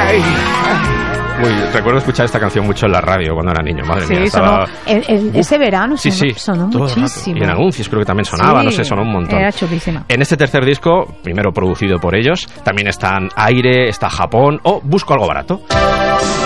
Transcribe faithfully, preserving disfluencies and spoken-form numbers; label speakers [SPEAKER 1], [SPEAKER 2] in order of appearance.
[SPEAKER 1] Ay. Uy, recuerdo escuchar esta canción mucho en la radio cuando era niño, madre
[SPEAKER 2] sí,
[SPEAKER 1] mía.
[SPEAKER 2] Estaba...
[SPEAKER 1] Sonó,
[SPEAKER 2] el, el, ese verano
[SPEAKER 1] sí,
[SPEAKER 2] sonó,
[SPEAKER 1] sí,
[SPEAKER 2] sonó muchísimo.
[SPEAKER 1] Y en anuncios creo que también sonaba,
[SPEAKER 2] sí,
[SPEAKER 1] no sé, sonó un montón.
[SPEAKER 2] Era chulísima.
[SPEAKER 1] En este tercer disco, primero producido por ellos, también están Aire, está Japón o Busco algo barato.